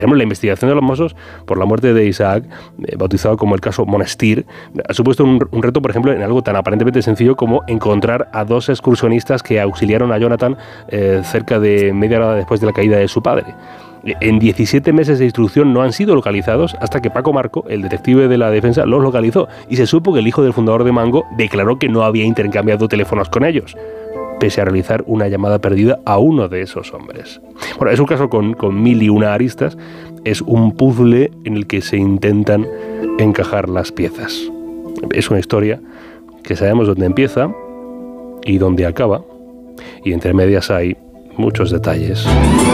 La investigación de los Mossos por la muerte de Isaac, bautizado como el caso Monestir, ha supuesto un reto, por ejemplo, en algo tan aparentemente sencillo como encontrar a 2 excursionistas que auxiliaron a Jonathan cerca de media hora después de la caída de su padre. En 17 meses de instrucción no han sido localizados hasta que Paco Marco, el detective de la defensa, los localizó y se supo que el hijo del fundador de Mango declaró que no había intercambiado teléfonos con ellos, pese a realizar una llamada perdida a uno de esos hombres. Bueno, es un caso con 1001 aristas, es un puzzle en el que se intentan encajar las piezas. Es una historia que sabemos dónde empieza y dónde acaba, y entre medias hay muchos detalles.